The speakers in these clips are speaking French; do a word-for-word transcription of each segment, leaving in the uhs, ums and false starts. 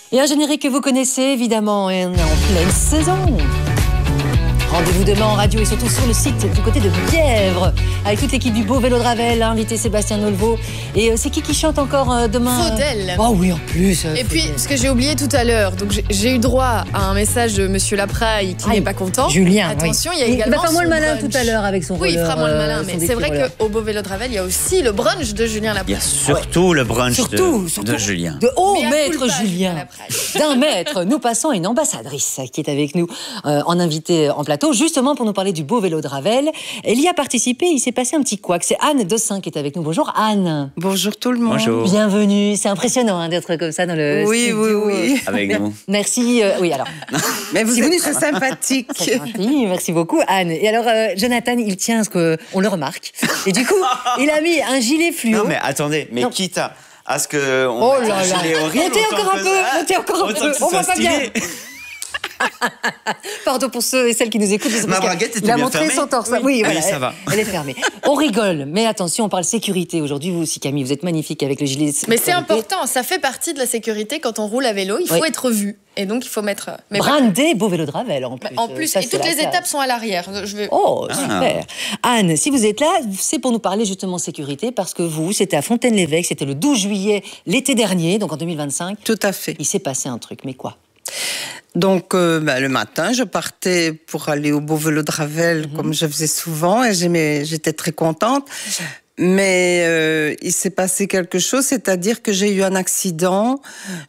Et un générique que vous connaissez évidemment, et on est en pleine saison. Rendez-vous demain en radio et surtout sur le site du côté de Bièvre avec toute l'équipe du Beau Vélo de Ravel, invité Sébastien Nolvo. Et euh, c'est qui qui chante encore euh, demain? Faudel. Oh oui, en plus. Euh, et Faudel. puis, ce que j'ai oublié tout à l'heure, donc j'ai eu droit à un message de Monsieur Lapraille qui n'est pas content. Julien, attention, oui. il y a également. Il va faire moins le malin brunch. tout à l'heure avec son Oui, il roller, fera moins le malin, euh, mais c'est vrai qu'au Beau Vélo de Ravel, il y a aussi le brunch de Julien Lapraille. Il y a surtout ouais. le brunch surtout, de, surtout de Julien. De haut mais maître Julien. D'un maître, nous passons à une ambassadrice qui est avec nous euh, en invité en plateau, justement pour nous parler du Beau Vélo de Ravel. Elle y a participé, il s'est passé un petit couac. C'est Anne Dossin qui est avec nous. Bonjour Anne. Bonjour tout le monde. Bonjour. Bienvenue. C'est impressionnant hein, d'être comme ça dans le oui, studio. Oui, oui, oui. Avec nous. Merci. Euh, oui, alors. Mais vous si êtes très sympathique. Très gentil. Merci beaucoup Anne. Et alors, euh, Jonathan, il tient à ce qu'on le remarque. Et du coup, il a mis un gilet fluo. Non mais attendez, mais non. quitte à, à ce que... On oh là là. Montez encore un peu, montez encore un peu. On voit pas bien. Pardon pour ceux et celles qui nous écoutent. Ma braguette était il a bien montré fermée. son torse. Oui, oui voilà, elle, ça va. Elle est fermée. On rigole, mais attention, on parle sécurité aujourd'hui. Vous aussi, Camille, vous êtes magnifique avec le gilet. Mais c'est important, ça fait partie de la sécurité quand on roule à vélo. Il faut oui. être vu. Et donc, il faut mettre... Mais brandé Beau Vélo de Ravel, en plus. En plus, ça, et toutes les étapes sont à l'arrière. Je vais... Oh, super. Ah. Anne, si vous êtes là, c'est pour nous parler justement sécurité, parce que vous, c'était à Fontaine-l'Évêque, c'était le douze juillet, l'été dernier, donc en deux mille vingt-cinq. Tout à fait. Il s'est passé un truc, mais quoi? Donc, euh, bah, le matin, je partais pour aller au Beau Vélo de Ravel, mm-hmm. comme je faisais souvent, et j'étais très contente. Mais euh, il s'est passé quelque chose, c'est-à-dire que j'ai eu un accident.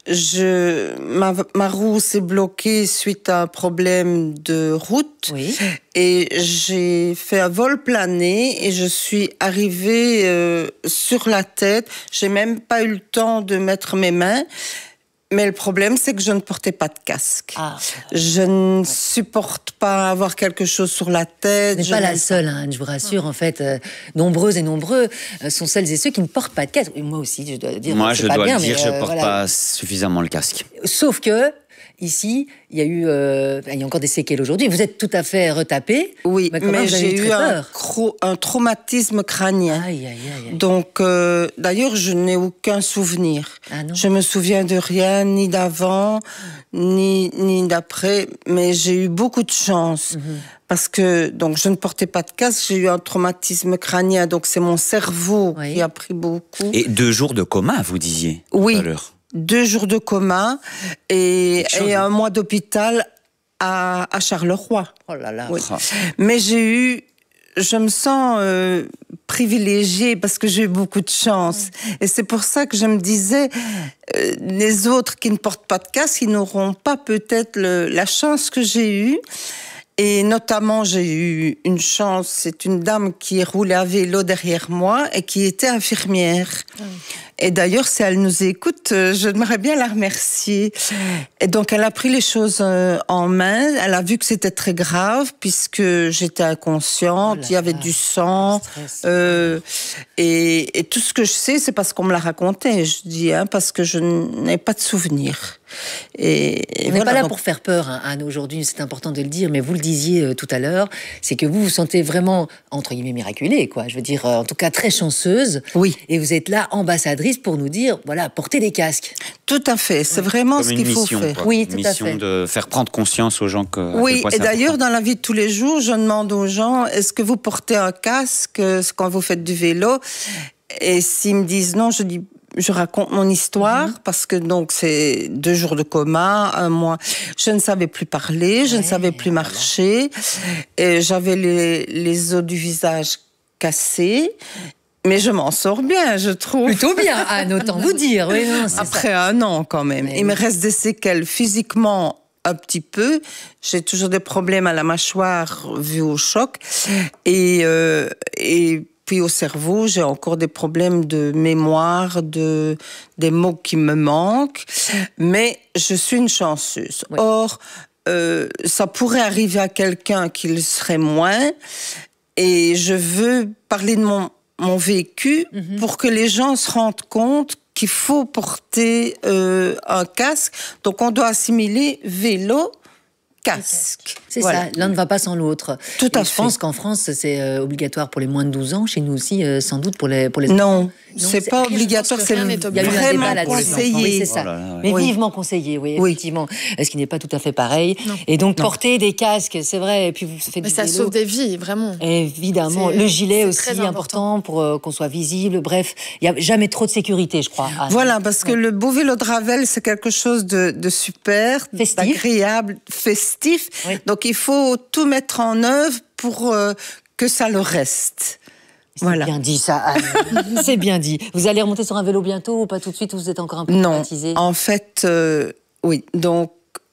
Je, ma, ma roue s'est bloquée suite à un problème de route. Oui. Et j'ai fait un vol plané et je suis arrivée euh, sur la tête. J'ai même pas eu le temps de mettre mes mains. Mais le problème, c'est que je ne portais pas de casque. Ah, je ne ouais. supporte pas avoir quelque chose sur la tête. Vous n'êtes pas la seule, hein, je vous rassure. En fait, euh, nombreuses et nombreux euh, sont celles et ceux qui ne portent pas de casque. Et moi aussi, je dois le dire. Moi, je pas dois bien, le dire, mais, je euh, ne porte voilà. pas suffisamment le casque. Sauf que... Ici, il y a eu, euh, il y a encore des séquelles aujourd'hui. Vous êtes tout à fait retapé. Oui, mais, mais j'ai eu, eu un, un traumatisme crânien. Aïe, aïe, aïe, aïe. Donc, euh, d'ailleurs, je n'ai aucun souvenir. Ah non. Je me souviens de rien, ni d'avant, ni ni d'après. Mais j'ai eu beaucoup de chance. Mm-hmm. Parce que, donc, je ne portais pas de casque, j'ai eu un traumatisme crânien. Donc, c'est mon cerveau oui. qui a pris beaucoup. Et deux jours de coma, vous disiez oui. tout à l'heure. Deux jours de coma et, et un mois d'hôpital à, à Charleroi. Oh là là. Oui. Oh. Mais j'ai eu, je me sens euh, privilégiée parce que j'ai eu beaucoup de chance. Mmh. Et c'est pour ça que je me disais, euh, les autres qui ne portent pas de casque, ils n'auront pas peut-être le, la chance que j'ai eue. Et notamment, j'ai eu une chance, c'est une dame qui roulait à vélo derrière moi et qui était infirmière. Mmh. Et d'ailleurs, si elle nous écoute, j'aimerais bien la remercier. Et donc, elle a pris les choses en main. Elle a vu que c'était très grave puisque j'étais inconsciente, oh il y avait du sang. Euh, et, et tout ce que je sais, c'est parce qu'on me l'a raconté, je dis, hein, parce que je n'ai pas de souvenir. Et, et on n'est voilà, pas là donc... pour faire peur, hein, Anne, aujourd'hui, c'est important de le dire, mais vous le disiez euh, tout à l'heure, c'est que vous vous sentez vraiment, entre guillemets, miraculée, quoi. Je veux dire, euh, en tout cas, très chanceuse. Oui. Et vous êtes là, ambassadrice, pour nous dire, voilà, portez des casques. Tout à fait, c'est oui. vraiment Comme ce qu'il faut mission, faire. Quoi. Oui, tout une à mission fait. de faire prendre conscience aux gens que. Oui, et d'ailleurs, important. dans la vie de tous les jours, je demande aux gens, est-ce que vous portez un casque quand vous faites du vélo? Et s'ils me disent non, je dis, je raconte mon histoire, mmh. parce que donc c'est deux jours de coma, un mois. Je ne savais plus parler, je ouais, ne savais plus voilà. marcher, et j'avais les, les os du visage cassés. Mais je m'en sors bien, je trouve. Plutôt bien, Anne, autant vous dire. Oui, non, après ça. un an, quand même. Mais Il oui. me reste des séquelles physiquement un petit peu. J'ai toujours des problèmes à la mâchoire vu au choc. Et, euh, et puis au cerveau, j'ai encore des problèmes de mémoire, de, des mots qui me manquent. Mais je suis une chanceuse. Oui. Or, euh, ça pourrait arriver à quelqu'un qui le serait moins. Et je veux parler de mon... mon vécu, mmh. pour que les gens se rendent compte qu'il faut porter euh, un casque. Donc, on doit assimiler vélo, casque. C'est voilà. ça, l'un ne va pas sans l'autre. Tout à Et fait. Je pense qu'en France, c'est euh, obligatoire pour les moins de douze ans. Chez nous aussi, euh, sans doute, pour les, pour les Non, C'est pas obligatoire, c'est vraiment conseillé. Oui, c'est ça. Oh là là, ouais. Mais Oui. vivement conseillé, oui, Oui. effectivement. Ce qui n'est pas tout à fait pareil. Non. Et donc, Non. porter des casques, c'est vrai, et puis vous faites Mais du ça vélo. sauve des vies, vraiment. Évidemment. C'est- Le gilet c'est aussi, très important, important. pour euh, qu'on soit visible. Bref, il n'y a jamais trop de sécurité, je crois. Anne. Voilà, parce que le beau vélo de Ravel, c'est quelque chose de, de super, Festif. d'agréable, festif. Oui. Donc il faut tout mettre en œuvre pour euh, que ça le reste. C'est Voilà. bien dit, ça, Anne. C'est bien dit. Vous allez remonter sur un vélo bientôt ou pas tout de suite, ou vous êtes encore un peu Non, traumatisé? en fait, euh, oui. Donc,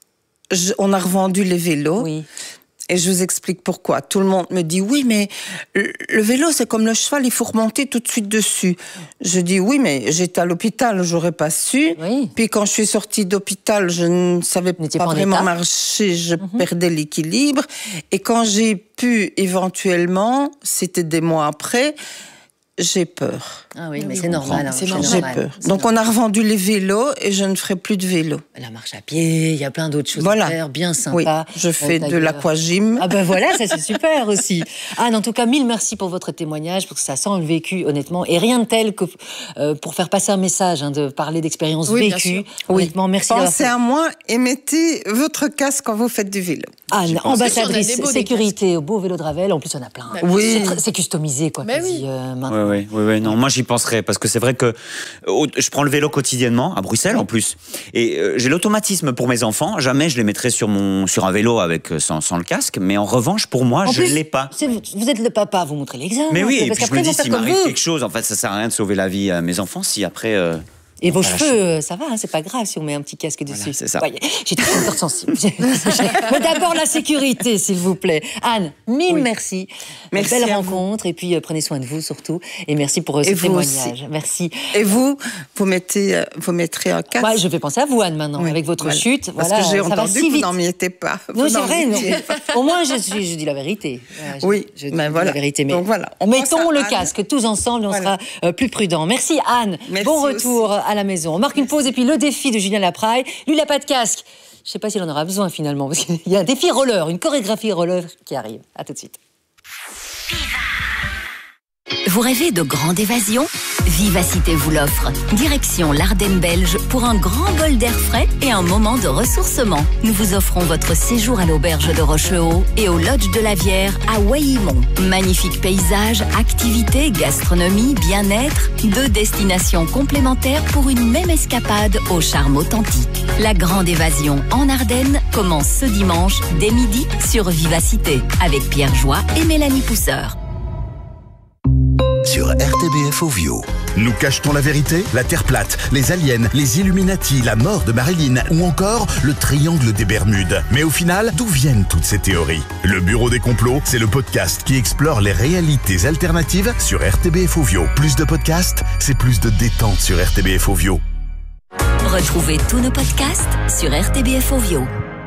je- on a revendu les vélos. Oui. Et je vous explique pourquoi. Tout le monde me dit, oui, mais le le vélo, c'est comme le cheval, il faut remonter tout de suite dessus. Je dis, oui, mais j'étais à l'hôpital, j'aurais pas su. Oui. Puis quand je suis sortie d'hôpital, je ne savais Vous n'étiez pas pas en vraiment état. marcher, je perdais l'équilibre. Et quand j'ai pu, éventuellement, c'était des mois après, j'ai peur. Ah oui, Oui, mais oui, c'est on normal. comprend. hein, C'est c'est normal. J'ai normal. peur. C'est Donc on a revendu les vélos et je ne ferai plus de vélo. La marche à pied, il y a plein d'autres choses Voilà. à faire, bien sympa. Oui, je fais Euh, de d'ailleurs. l'aquagym. Ah ben voilà, ça c'est super aussi. Anne, en tout cas, mille merci pour votre témoignage, parce que ça sent le vécu, honnêtement. Et rien de tel que euh, pour faire passer un message, hein, de parler d'expériences Oui, bien vécues. sûr. Honnêtement, merci d'avoir Pensez fait. à moi et mettez votre casque quand vous faites du vélo. Anne, pense. On a ambassadrice des beaux, des sécurité au beau vélo de Ravel. En plus, il y en a plein. Bah, Oui. C'est tr- C'est customisé, quoi. Mais quasi, oui. euh, maintenant. Oui, oui, oui, oui, non, moi j'y penserais parce que c'est vrai que euh, je prends le vélo quotidiennement à Bruxelles en plus et euh, j'ai l'automatisme pour mes enfants. Jamais je les mettrais sur mon sur un vélo avec euh, sans, sans le casque, mais en revanche pour moi En je plus, l'ai pas. c'est- Vous êtes le papa, vous montrez l'exemple. Mais oui, et parce puis je qu'après, me ils dis vont faire s'il comme m'arrive vous. quelque chose, en fait ça sert à rien de sauver la vie à mes enfants si après. euh, Et vos Pas la cheveux, euh, ça va, hein, c'est pas grave si on met un petit casque dessus. Voilà, c'est ça. Voyez, j'ai très hyper sensible. Mais d'abord la sécurité, s'il vous plaît. Anne, mille Oui. merci. Merci Belle à vous. rencontre et puis euh, prenez soin de vous surtout. Et merci pour euh, ce Et vous témoignage. aussi. Merci. Et vous, vous mettez, euh, vous mettrez un casque. Ouais, je vais penser à vous, Anne, maintenant, Oui, avec votre voilà. chute. Parce voilà, que j'ai ça va entendu si que vous vite. n'en mettez pas. Non, Vous c'est n'en vrai. non. mettiez pas. Au moins, je, suis, je dis la vérité. Voilà, je- Oui, je dis ben voilà. la vérité. Mais Donc voilà, on pense mettons à le Anne. casque tous ensemble et on Voilà. sera euh, plus prudents. Merci, Anne. Merci bon retour à la maison. On marque une pause et puis le défi de Julien Lapraille. Lui, il n'a pas de casque. Je ne sais pas s'il en aura besoin finalement, parce qu'il y a un défi roller, une chorégraphie roller qui arrive. À tout de suite. Vous rêvez de grande évasion? Vivacité vous l'offre. Direction l'Ardenne belge pour un grand bol d'air frais et un moment de ressourcement. Nous vous offrons votre séjour à l'auberge de Rochehaut et au lodge de la Vière à Waillimont. Magnifiques paysages, activités, gastronomie, bien-être, deux destinations complémentaires pour une même escapade au charme authentique. La grande évasion en Ardennes commence ce dimanche dès midi sur Vivacité avec Pierre Joie et Mélanie Pousseur. Sur R T B F Ovio. Nous cachetons la vérité, la Terre plate, les aliens, les Illuminati, la mort de Marilyn ou encore le triangle des Bermudes. Mais au final, d'où viennent toutes ces théories? Le Bureau des complots, c'est le podcast qui explore les réalités alternatives sur R T B F Ovio. Plus de podcasts, c'est plus de détente sur R T B F Ovio. Retrouvez tous nos podcasts sur R T B F Ovio.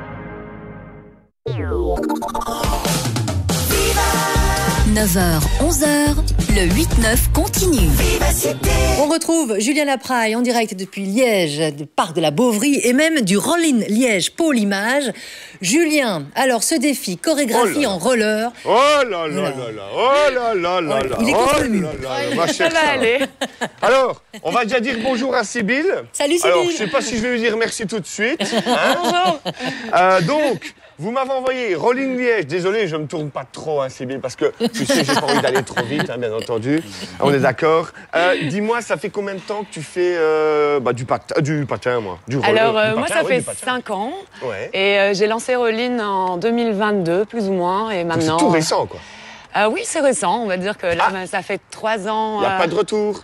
neuf heures, onze heures, le huit neuf continue. On retrouve Julien Lapraille en direct depuis Liège, du parc de la Beauvrie et même du Rollin Liège, Pôle Image. Julien, alors ce défi, chorégraphie Oh là. en roller. Oh là là là là, oh là là là là, Il est oh contre là le mur. là là, ma chère Sarah. Alors, on va déjà dire bonjour à Sybille. Salut, Alors, Sybille. je sais pas si je vais lui dire merci tout de suite. Hein. Euh, donc, vous m'avez envoyé Rolling Liège. Désolé, je me tourne pas trop, hein, Sybille, parce que tu sais, j'ai pas envie d'aller trop vite, hein, bien entendu. On est d'accord. Euh, dis-moi, ça fait combien de temps que tu fais euh, bah, du, pat- du patin, moi, du roller, Alors, euh, du moi, patin, ça ouais, fait du patin. cinq ans. Ouais. Et euh, j'ai lancé Rollin en deux mille vingt-deux, plus ou moins. Et Donc, maintenant. c'est tout récent, quoi. Euh, oui, c'est récent. On va dire que là, Ah. ben, ça fait trois ans. Il n'y a euh, pas de retour.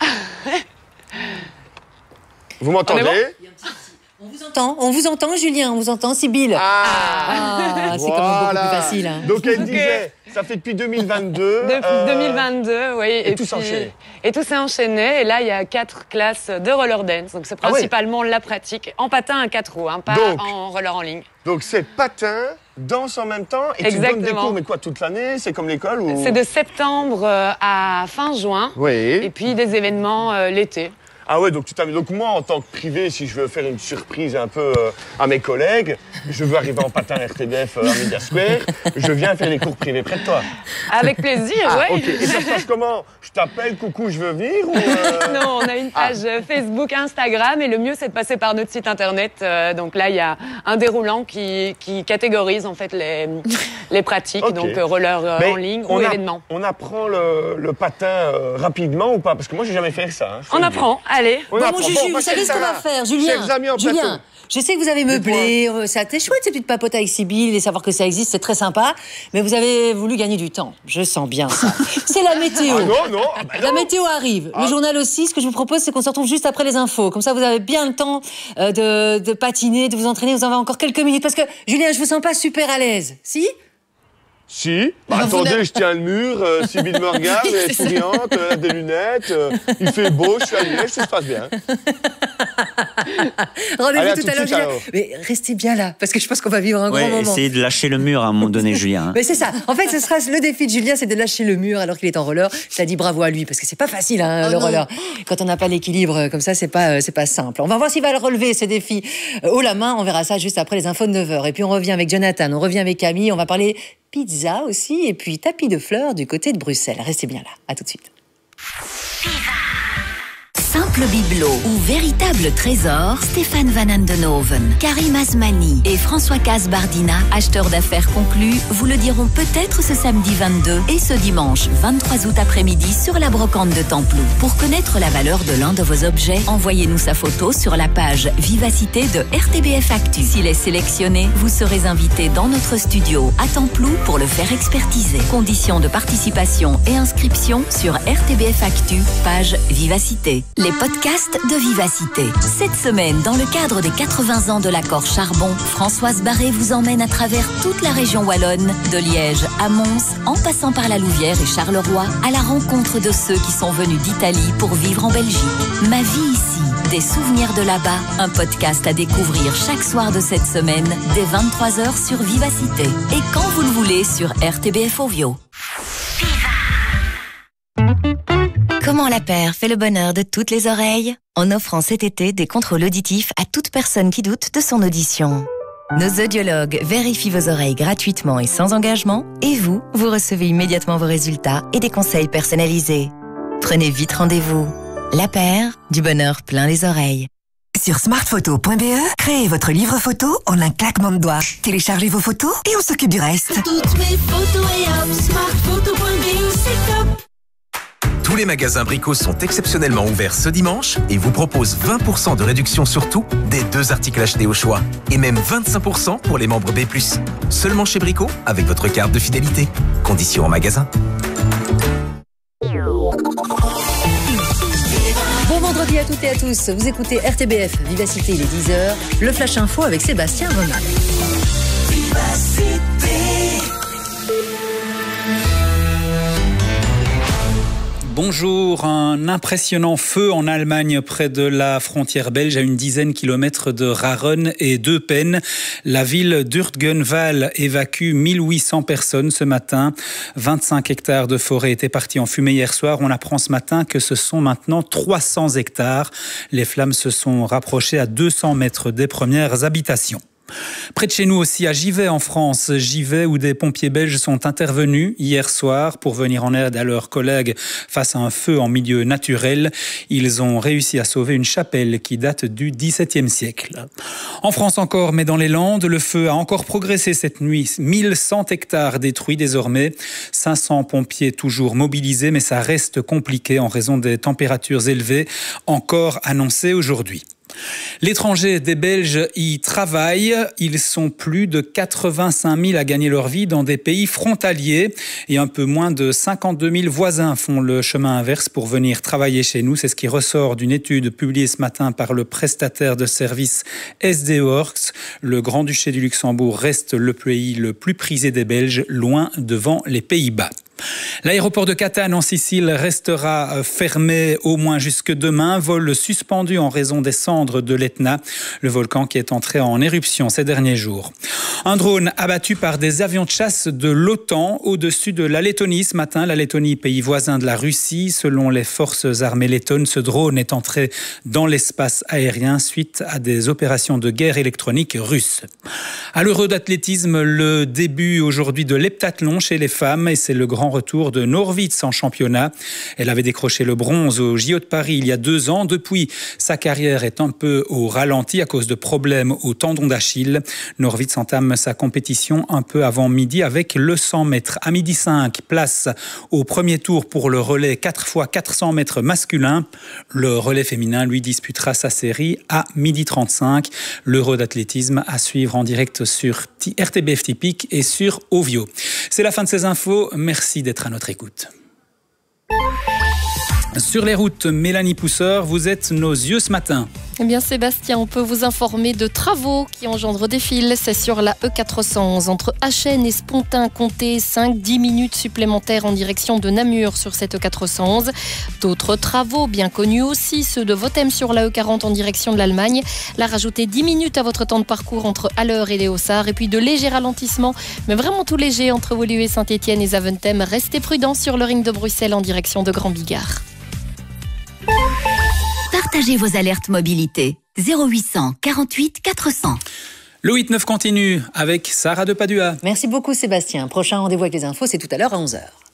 Vous m'entendez? On est On vous entend, on vous entend, Julien, on vous entend, Sybille. Ah, Ah, c'est quand même beaucoup voilà. plus facile. hein. Donc elle disait, ça fait depuis deux mille vingt-deux. Depuis euh, deux mille vingt-deux, oui. et tout s'est enchaîné. Et tout s'est enchaîné. Et là, il y a quatre classes de roller dance. Donc, c'est Ah ouais. principalement la pratique en patin à quatre roues, hein, pas Donc. en roller en ligne. Donc c'est patin, danse en même temps, et tu donnes des Exactement. cours, mais quoi, toute l'année? C'est comme l'école ou... C'est de septembre euh, à fin juin. Oui. Et puis des événements euh, l'été. Ah ouais, donc tu t'amuses. Donc moi, en tant que privé, si je veux faire une surprise un peu euh, à mes collègues, je veux arriver en patin R T B F euh, à Media Square, je viens faire des cours privés près de toi. Avec plaisir, Ah, oui. ok. Et ça se passe comment? Je t'appelle, coucou, je veux venir ou euh... Non, on a une page ah. Facebook, Instagram, et le mieux, c'est de passer par notre site internet. Euh, donc là, il y a un déroulant qui, qui catégorise en fait les, les pratiques, okay. donc euh, roller euh, en ligne ou événements. On apprend le, le patin euh, rapidement ou pas? Parce que moi, j'ai jamais fait ça. Hein, on apprend, allez. On bon, apprend. Mon Juju, bon, vous savez ce qu'on va faire, Julien? Julien, je sais que vous avez meublé, ça a été chouette ces petites papotes avec Sybille, et savoir que ça existe, c'est très sympa, mais vous avez voulu gagner du temps. Je sens bien ça. C'est la météo. Ah non, non, ah bah non. La météo arrive. Ah. Le journal aussi, ce que je vous propose, c'est qu'on se retrouve juste après les infos. Comme ça, vous avez bien le temps euh, de, de patiner, de vous entraîner. Vous en avez encore quelques minutes. Parce que, Julien, je vous sens pas super à l'aise. Si? Si. Bah, attendez, je tiens le mur, euh, Sybille me regarde, elle est souriante, elle a des lunettes, euh, il fait beau, je suis à Liège, tout se passe bien. Rendez-vous tout, tout à l'heure, Julien. Mais restez bien là, parce que je pense qu'on va vivre un ouais, grand moment. Essayez de lâcher le mur à un moment donné, Julien. Hein. Mais c'est ça. En fait, ce sera le défi de Julien, c'est de lâcher le mur alors qu'il est en roller. Ça dit bravo à lui, parce que c'est pas facile, hein, oh le non. roller. Quand on n'a pas l'équilibre comme ça, c'est pas, c'est pas simple. On va voir s'il va le relever, ce défi, euh, haut la main. On verra ça juste après les infos de neuf heures. Et puis on revient avec Jonathan, on revient avec Camille, on va parler pizza aussi, et puis tapis de fleurs du côté de Bruxelles. Restez bien là. À tout de suite. Simple bibelot ou véritable trésor, Stéphane Van Andenhoven, Karim Asmani et François Casbardina, acheteurs d'affaires conclus, vous le diront peut-être ce samedi vingt-deux et ce dimanche vingt-trois août après-midi sur la brocante de Templou. Pour connaître la valeur de l'un de vos objets, envoyez-nous sa photo sur la page Vivacité de R T B F Actu. S'il est sélectionné, vous serez invité dans notre studio à Templou pour le faire expertiser. Conditions de participation et inscription sur R T B F Actu, page Vivacité. Les podcasts de Vivacité. Cette semaine, dans le cadre des quatre-vingts ans de l'accord Charbon, Françoise Barré vous emmène à travers toute la région wallonne, de Liège à Mons, en passant par la Louvière et Charleroi, à la rencontre de ceux qui sont venus d'Italie pour vivre en Belgique. Ma vie ici, des souvenirs de là-bas, un podcast à découvrir chaque soir de cette semaine, dès vingt-trois heures sur Vivacité. Et quand vous le voulez, sur R T B F Ovio. Comment la paire fait le bonheur de toutes les oreilles? En offrant cet été des contrôles auditifs à toute personne qui doute de son audition. Nos audiologues vérifient vos oreilles gratuitement et sans engagement, et vous, vous recevez immédiatement vos résultats et des conseils personnalisés. Prenez vite rendez-vous. La paire, du bonheur plein les oreilles. Sur smartphoto point b e, créez votre livre photo en un claquement de doigts. Téléchargez vos photos et on s'occupe du reste. Toutes mes photos et hop, smartphoto point b e, c'est top. Tous les magasins Brico sont exceptionnellement ouverts ce dimanche et vous proposent vingt pour cent de réduction sur tout, des deux articles achetés au choix. Et même vingt-cinq pour cent pour les membres B plus. Seulement chez Brico, avec votre carte de fidélité. Conditions en magasin. Bon vendredi à toutes et à tous. Vous écoutez R T B F, Vivacité, il est dix heures. Le Flash Info avec Sébastien Renal. Vivacité. Bonjour, un impressionnant feu en Allemagne près de la frontière belge à une dizaine de kilomètres de Raren et d'Eupen. La ville d'Urtgenval évacue mille huit cents personnes ce matin. vingt-cinq hectares de forêt étaient partis en fumée hier soir. On apprend ce matin que ce sont maintenant trois cents hectares. Les flammes se sont rapprochées à deux cents mètres des premières habitations. Près de chez nous aussi, à Givet en France, Givet où des pompiers belges sont intervenus hier soir pour venir en aide à leurs collègues face à un feu en milieu naturel. Ils ont réussi à sauver une chapelle qui date du dix-septième siècle. En France encore, mais dans les Landes, le feu a encore progressé cette nuit. mille cent hectares détruits désormais, cinq cents pompiers toujours mobilisés, mais ça reste compliqué en raison des températures élevées encore annoncées aujourd'hui. L'étranger des Belges y travaillent. Ils sont plus de quatre-vingt-cinq mille à gagner leur vie dans des pays frontaliers et un peu moins de cinquante-deux mille voisins font le chemin inverse pour venir travailler chez nous. C'est ce qui ressort d'une étude publiée ce matin par le prestataire de services S D Works. Le Grand-Duché du Luxembourg reste le pays le plus prisé des Belges, loin devant les Pays-Bas. L'aéroport de Catane en Sicile restera fermé au moins jusque demain. Vol suspendu en raison des cendres de l'Etna, le volcan qui est entré en éruption ces derniers jours. Un drone abattu par des avions de chasse de l'OTAN au-dessus de la Lettonie ce matin. La Lettonie, pays voisin de la Russie. Selon les forces armées lettonnes, ce drone est entré dans l'espace aérien suite à des opérations de guerre électronique russes. À l'Euro d'athlétisme, le début aujourd'hui de l'heptathlon chez les femmes et c'est le grand retour de Norwitz en championnat. Elle avait décroché le bronze au J O de Paris il y a deux ans. Depuis, sa carrière est un peu au ralenti à cause de problèmes au tendon d'Achille. Norwitz entame sa compétition un peu avant midi avec le cent mètres. À midi cinq, place au premier tour pour le relais quatre fois quatre cents mètres masculin. Le relais féminin lui disputera sa série à midi trente-cinq. L'Euro d'athlétisme à suivre en direct sur R T B F Typique et sur Ovio. C'est la fin de ces infos. Merci d'être à notre écoute. Sur les routes, Mélanie Pousseur, vous êtes nos yeux ce matin. Eh bien Sébastien, on peut vous informer de travaux qui engendrent des files. C'est sur la E quatre cent onze entre Achen et Spontin. Comptez cinq à dix minutes supplémentaires en direction de Namur sur cette E quatre cent onze. D'autres travaux bien connus aussi, ceux de Votem sur la E quarante en direction de l'Allemagne. Là, rajoutez dix minutes à votre temps de parcours entre Haller et Léossard. Et puis de légers ralentissements, mais vraiment tout léger entre Woluwe, Saint-Étienne et Zaventem. Restez prudents sur le ring de Bruxelles en direction de Grand Bigard. Partagez vos alertes mobilité. zéro huit cent quarante-huit quatre cents. Le huit neuf continue avec Sarah de Padua. Merci beaucoup Sébastien. Prochain rendez-vous avec les infos, c'est tout à l'heure à onze heures.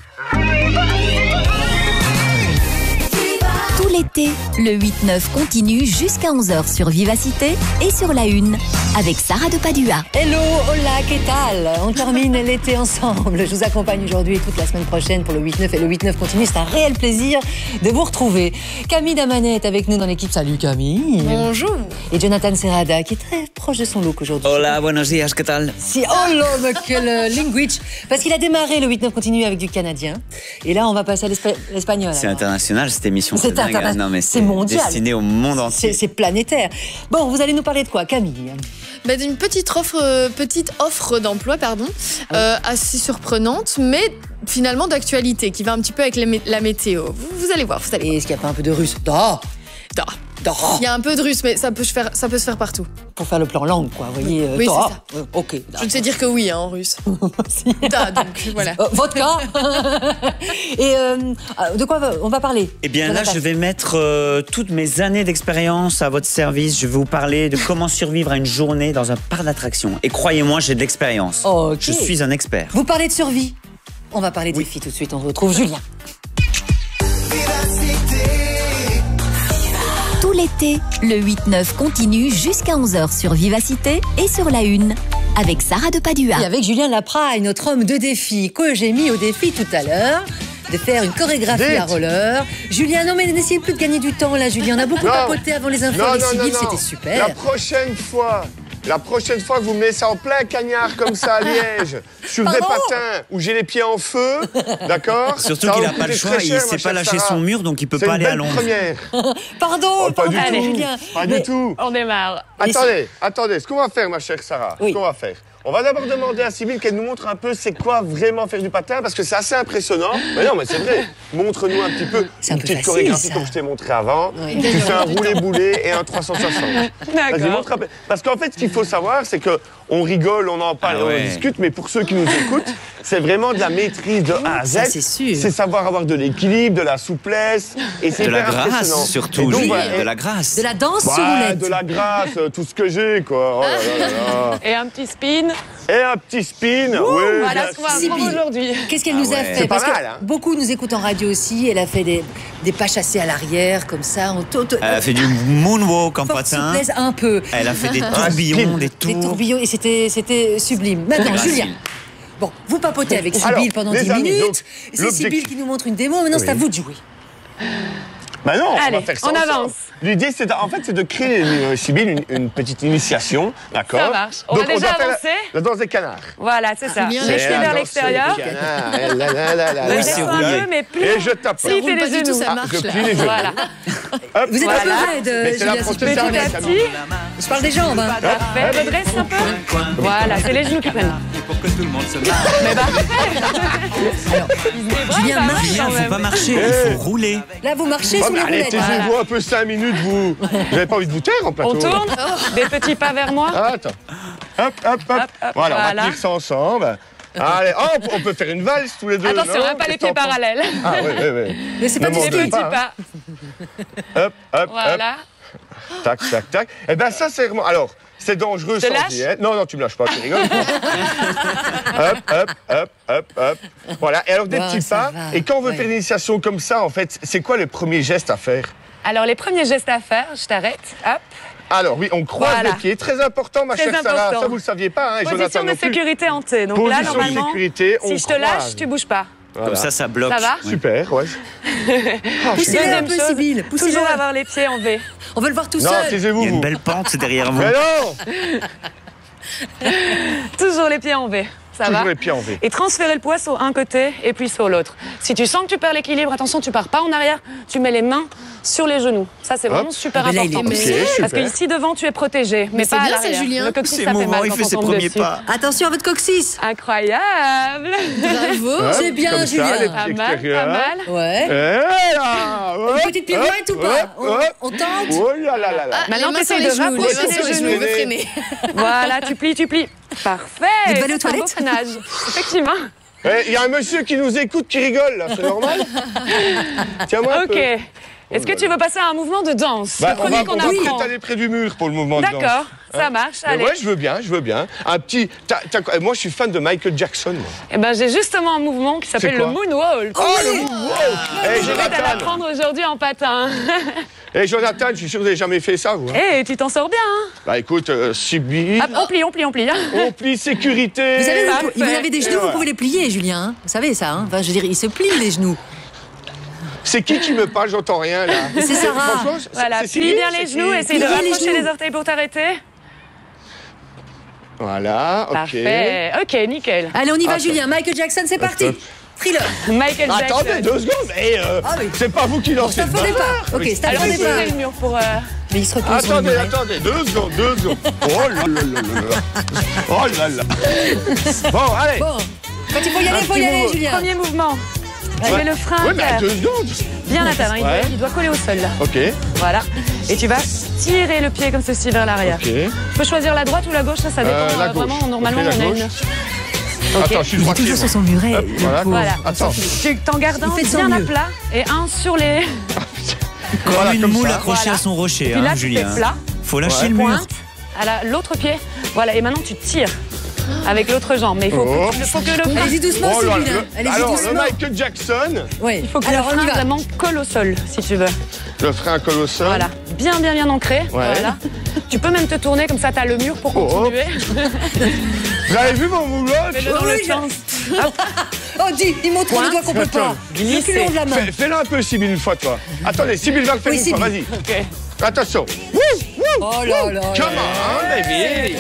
Tout l'été, le huit neuf continue jusqu'à onze heures sur Vivacité et sur la une avec Sarah de Padua. Hello, hola, qu'est-ce que On termine l'été ensemble. Je vous accompagne aujourd'hui et toute la semaine prochaine pour le huit neuf et le huit neuf continue. C'est un réel plaisir de vous retrouver. Camille Damanet est avec nous dans l'équipe. Salut Camille. Bonjour. Et Jonathan Serrada qui est très proche de son look aujourd'hui. Hola, buenos días, ¿qué tal? Si, oh l'homme, quel language. Parce qu'il a démarré le huit neuf continue avec du canadien. Et là, on va passer à l'espa- l'espagnol. C'est alors. international cette émission. C'est dingue. interna- Non, mais c'est mondial. destiné au monde entier. C'est, c'est planétaire. Bon, vous allez nous parler de quoi, Camille? Bah, d'une petite offre, euh, petite offre d'emploi, pardon, euh, assez surprenante, mais finalement d'actualité, qui va un petit peu avec les mé- la météo. Vous, vous allez voir, vous allez voir. Et est-ce qu'il n'y a pas un peu de russe? Da Da. Da. Il y a un peu de russe, mais ça peut se faire, ça peut se faire partout. Pour faire le plan langue, quoi. Vous voyez, euh, Oui, da. c'est ça. Euh, ok. Da. Je ne sais dire que oui hein, en russe. Da, donc voilà. Euh, vodka. Et euh, de quoi on va parler? Eh bien là, Jonathan. je vais mettre euh, toutes mes années d'expérience à votre service. Je vais vous parler de comment survivre à une journée dans un parc d'attractions. Et croyez-moi, j'ai de l'expérience. Ok. Je suis un expert. Vous parlez de survie. On va parler des filles tout de suite. On retrouve Julien. Tout l'été, le huit neuf continue jusqu'à onze heures sur Vivacité et sur la une avec Sarah de Padua. Et avec Julien Lapraille, notre homme de défi, que j'ai mis au défi tout à l'heure, de faire une chorégraphie Dites. à roller. Julien, non mais n'essayez plus de gagner du temps là, Julien. On a beaucoup Non. papoté avant les infos Non, avec non, non, Sybille, non. c'était super. La prochaine fois, la prochaine fois que vous me laissez en plein cagnard comme ça à Liège, sur des Pardon patins où j'ai les pieds en feu, d'accord? Surtout Ça va qu'il vous n'a pas le coûter choix, très il cher, ne ma sait chère pas lâcher Sarah. son mur, donc il peut C'est pas une aller à belle Londres. première. Pardon, Oh, pas pardon du tout. Julien. Pas Mais- du tout. On démarre. Attendez, attendez, ce qu'on va faire, ma chère Sarah, Oui. ce qu'on va faire, on va d'abord demander à Sybille qu'elle nous montre un peu c'est quoi vraiment faire du patin, parce que c'est assez impressionnant. Mais non, mais c'est vrai. Montre-nous un petit peu C'est un une peu petite facile, chorégraphie ça. comme je t'ai montré avant. Oui. Tu fais un roulé-boulé et un trois cent soixante. Vas-y, D'accord. montre un peu. Parce qu'en fait, ce qu'il faut savoir, c'est que on rigole, on en parle, Ah ouais. on discute, mais pour ceux qui nous écoutent, c'est vraiment de la maîtrise de A à Z. Ça, c'est sûr. C'est savoir avoir de l'équilibre, de la souplesse, et c'est De la hyper impressionnant. grâce, surtout, Et donc, Julien, voilà, de et- la grâce. De la danse sur Ouais, roulette. de la grâce, euh, tout ce que j'ai, quoi. Oh là là là là. Et un petit spin. Et un petit spin, oui. Voilà bien ce qu'on va sûr. apprendre aujourd'hui. Qu'est-ce qu'elle Ah nous a ouais. fait? C'est pas Parce que mal, hein. beaucoup nous écoutent en radio aussi. Elle a fait des, des pas chassés à l'arrière, comme ça. On to- to- Elle a fait du moonwalk en forte patin. souplesse, un peu. Elle a fait des Un tourbillons, spin. des Des tours. tourbillons, et c'était, c'était sublime. Maintenant, Facile. Julien. Bon, vous papotez avec Sybille Alors, pendant les dix amis, minutes. donc, C'est l'objectif- Sybille qui nous montre une démo. Maintenant, c'est à Oui. vous de jouer. Bah non, on Allez, va faire ça on ensemble. avance. L'idée, c'est de- en fait, c'est de créer, euh, Sybille, une, une petite initiation, d'accord? Ça marche. On va déjà doit faire avancer. La, la danse des canards. Voilà, c'est ça. Julien, Les c'est pieds la vers danse l'extérieur. des canards. Eh là là là là On là descend c'est là. roulé. un peu, mais plus. Et je tape. Ça Pliez roule pas les du tout, genoux. ça Ah, marche je là. plie les genoux. Voilà. Hop, Vous êtes Voilà. un peu raide, Mais c'est la Julien, si je peux me prochaine Petit à permettre. Camille. petit. Je parle des jambes. Hein. Parfait. Redresse un peu. Voilà, c'est les genoux qui prennent. Pour que tout le monde se marre. Mais parfait. Julien, pas mal. marche. Julien, quand faut même. pas marcher, il faut rouler. Là, vous marchez Oh, sous mais les allez, roulettes. taisez-vous un peu cinq minutes, vous. Vous n'avez pas envie de vous taire en plateau? On tourne. Des petits pas vers moi. Ah, attends. hop, hop, hop. hop, Voilà, on va voilà. tenir ça ensemble. Allez, oh, on peut faire une valse tous les deux. Attention, non hein, pas les Qu'est-ce pieds que t'en penses? parallèles. Ah oui, oui, oui. Mais c'est pas Ne du m'en ski. donne Petit pas, pas. hein. Hop, hop, Voilà. hop. Tac, tac, tac. Eh bien, ça, c'est vraiment... Alors, c'est dangereux Je te sans lâche y être. Non, non, tu me lâches pas, tu rigoles. Hop, hop, hop, hop, hop. Voilà, et alors des Ouais, petits ça pas. va. Et quand on veut Ouais. faire une initiation comme ça, en fait, c'est quoi les premiers gestes à faire? Alors, les premiers gestes à faire, je t'arrête. Hop. Alors, oui, on croise Voilà. les pieds. Très important, ma Très chère Sarah. important. Ça, vous le saviez pas, hein, et Position Jonathan de non plus. sécurité en T. Donc là, Position de normalement, sécurité, on si je te lâche, croise. tu bouges pas. Voilà. Comme ça, ça bloque. Ça va Ouais. Super, ouais. Poussez-le un Deuxième peu, chose, Sybille. Poussez-le. toujours avoir les pieds en V. On veut le voir tout Non, seul. taisez-vous, Il y a une vous. belle pente derrière vous. Mais non Toujours les pieds en V. Ça Toujours va les pieds en V. Et transférer le poids sur un côté et puis sur l'autre. Si tu sens que tu perds l'équilibre, attention, tu pars pas en arrière, tu mets les mains sur les genoux. Ça, c'est vraiment Hop. super Mais là, il est important. poussé. Ok, Parce que super. ici devant, tu es protégé, mais, Mais pas c'est à bien, ça, l'arrière. Julien. Le coccyx, C'est ça fait mouvant, mal il quand fait on ses tombe premiers dessus. pas. Attention à votre coccyx. Incroyable. Bravo. Hop, C'est bien, comme ça, Julien. les Pas pieds mal, pas extérieurs. mal. Ouais. Eh là, hop, Une petite pirouette hop, ou pas? hop, On, hop. on tente? Oh là là là là. Ah, Maintenant, les mains sur t'essayes les de genoux. Les rapprocher mains sur les les genoux, on veut genoux. freiner. Voilà, tu plies, tu plies. Parfait. Vous devez aller aux C'est un beau toilettes freinage. Effectivement. Eh, Il y a un monsieur qui nous écoute qui rigole, là, c'est normal? Tiens-moi un Ok. peu. Est-ce que tu veux passer à un mouvement de danse Bah, Le on premier va, qu'on on va apprend. peut-être aller près du mur pour le mouvement de danse. D'accord, ça marche. Mais Allez. ouais, je veux bien, je veux bien. Un petit... t'as- t'as- moi, je suis fan de Michael Jackson. moi. Eh ben, j'ai justement un mouvement qui s'appelle C'est le quoi moonwalk. Oh, le moonwalk. Eh, Je vais te Jonathan, l'apprendre aujourd'hui en patin. eh, Jonathan, je suis sûr que vous n'avez jamais fait ça, vous. hein. Eh, tu t'en sors bien. Hein. Bah écoute, euh, Sybille, Hop, on plie, on plie, on plie. hein. on plie sécurité. Vous savez, vous, Parfait. vous avez des genoux, Et vous voilà. pouvez les plier, Julien. hein. Vous savez ça, hein. Enfin, je veux dire, ils se plient les genoux. C'est qui qui me parle? J'entends rien, là. C'est Sarah. Franchement, c'est- Voilà, c'est plie Sybille, bien c'est les qui genoux, essaye de Pliez les rapprocher genoux. les orteils pour t'arrêter. Voilà, ok. Parfait. Ok, nickel. Allez, on y va, Attends. Julien. Michael Jackson, c'est parti. Attends. Thriller. Michael Jackson. Attendez deux secondes. Eh, euh, Ah oui. c'est pas vous qui lancez C'est un le faux ballon. départ. Ok, c'est un Alors, faux il faut départ. le mur pour... euh, Mais il se repose sur le Attendez, muret. attendez, deux secondes, deux secondes. Oh là là là là là. Oh là là. Bon, allez. Bon, quand il faut y aller, il faut y petit aller, mouvement. Julien. Premier mouvement. Tu mets le frein Ouais, à mais à terre. deux secondes. Bien à terre, hein, il, Ouais. doit, il doit coller au sol. Là. Ok, Voilà. Et tu vas tirer le pied comme ceci vers l'arrière. ok. Tu peux choisir la droite ou la gauche, ça, ça dépend. Euh, la euh, Vraiment, gauche. normalement, Ok, la on a gauche. une. Ok. Attends, je suis Il est droitier. toujours sur moi. son muret. Hop, le voilà. pauvre. Voilà. Attends. Tu t'en gardes un Il fait de son bien à mieux. plat et un sur les. Comme Voilà, une comme moule ça. accrochée Voilà. à son rocher, Et puis hein, là, tu Julien. fais plat, Faut lâcher Ouais. le mur. pointe, à la- l'autre pied. Voilà. Et maintenant, tu tires avec l'autre jambe. Mais il faut, Oh. que, il faut que le Allez-y doucement, Oh là, Sybille. le- Allez-y alors, le doucement. Michael Jackson, Oui. il faut que Alors, le on y frein va. vraiment colle au sol, si tu veux. le frein colossal. Voilà. Bien, bien, bien ancré. Voilà. Tu peux même te tourner comme ça, t'as le mur pour Oh. continuer. Vous avez vu mon mouvement? Fais-le dans Oui, le je- sens. Oh, dis, dis montre le Pointe. doigt qu'on peut pas. Glisser. Le long de la main. Fais- Fais-le un peu, Sybille, une fois, toi. Attendez, Sybille va le faire Oui, une fois, Sybille. vas-y. Ok. Attention. Wouh, wouh, Oh là là. Come on, baby.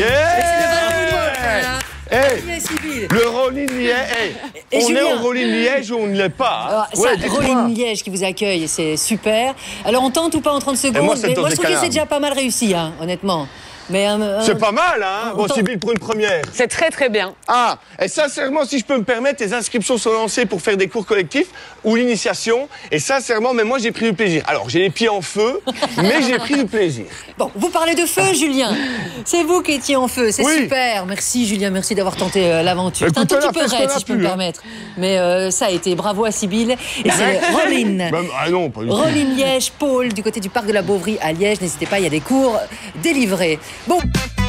Yeah. Hey, Yes, Sybille. le Rolling Liège. Hey, Et on Julien. est au Rolling Liège ou on ne l'est pas? Alors, hein. ça, Ouais, dites-moi. Rolling Liège qui vous accueille, c'est super. Alors, on tente ou pas en trente secondes? moi, c'est Mais dans moi, des je trouve que canards. c'est déjà pas mal réussi, hein, honnêtement. Mais, euh, C'est euh, pas mal, hein? Bon, Attends. Sybille, pour une première. C'est très, très bien. Ah, et sincèrement, si je peux me permettre, les inscriptions sont lancées pour faire des cours collectifs ou l'initiation. Et sincèrement, mais moi, j'ai pris du plaisir. Alors, j'ai les pieds en feu, mais j'ai pris du plaisir. Bon, vous parlez de feu, Julien. C'est vous qui étiez en feu, c'est Oui. super. Merci, Julien, merci d'avoir tenté euh, l'aventure. C'est un Écoute, tout on a petit fait peu ce qu'on raide, a si je peux pu, me hein. permettre. Mais euh, ça a été. Bravo à Sybille. Et c'est le Rolling. Même- ah non, pas du tout. Rolling Liège, Pôle, du côté du parc de la Beauvrie à Liège. N'hésitez pas, il y a des cours délivrés. Bon.